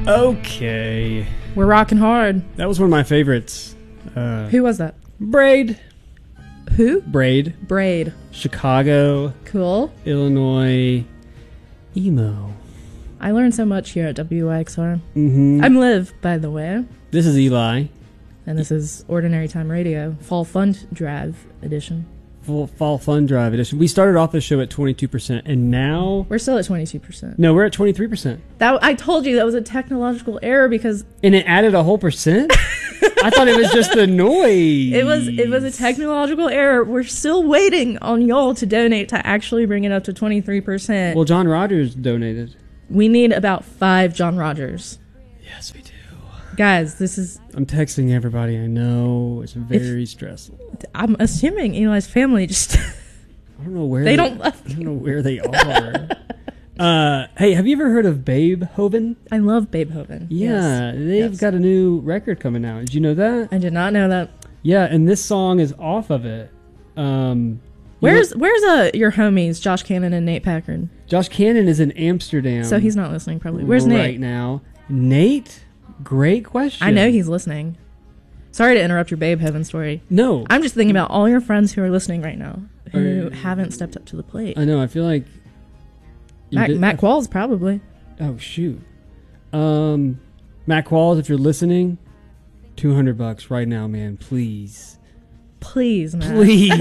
Okay. We're rocking hard. That was one of my favorites. Who was that? Braid. Who? Braid. Braid. Chicago, Cool. Illinois, emo. I learned so much here at WYXR. Mm-hmm. I'm Liv, by the way. This is Eli. And this is Ordinary Time Radio, Fall Fund Drive edition. Fall Fun Drive edition. We started off the show at 22%, and now... We're still at 22%. No, we're at 23%. I told you that was a technological error because... And it added a whole percent? I thought it was just the noise. It was a technological error. We're still waiting on y'all to donate to actually bring it up to 23%. Well, John Rogers donated. We need about 5 John Rogers. Yes, we do. Guys, this is... I'm texting everybody I know. It's very stressful. I'm assuming Eli's family just... I don't know where they don't love I don't know where they are. Hey, have you ever heard of Babe Hoven? I love Babe Hoven. Yeah, they've got a new record coming out. Did you know that? I did not know that. Yeah, and this song is off of it. Where's your homies, Josh Cannon and Nate Packard? Josh Cannon is in Amsterdam. So he's not listening probably. Where's right Nate? Now. Nate? Great question. I know he's listening. Sorry to interrupt your Babe Heaven story. No. I'm just thinking about all your friends who are listening right now who haven't stepped up to the plate. I know. I feel like... Matt Qualls, probably. Oh, shoot. Matt Qualls, if you're listening, $200 right now, man. Please. Please, Matt. Please.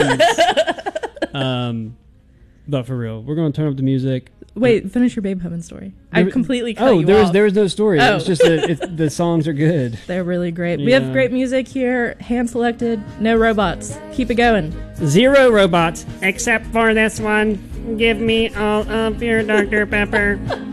But for real, we're going to turn up the music. Wait, finish your Babe Heaven story. I completely cut you off. There was no story. Oh. It's just that the songs are good. They're really great. We have great music here, hand-selected, no robots. Keep it going. 0 robots, except for this one. Give me all of your Dr. Pepper.